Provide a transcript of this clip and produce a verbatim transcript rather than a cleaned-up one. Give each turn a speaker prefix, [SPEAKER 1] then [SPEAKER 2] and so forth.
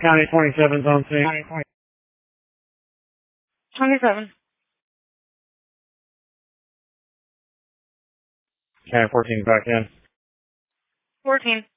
[SPEAKER 1] County twenty-seven's on scene.
[SPEAKER 2] twenty-seven.
[SPEAKER 1] County fourteen back in.
[SPEAKER 2] fourteen.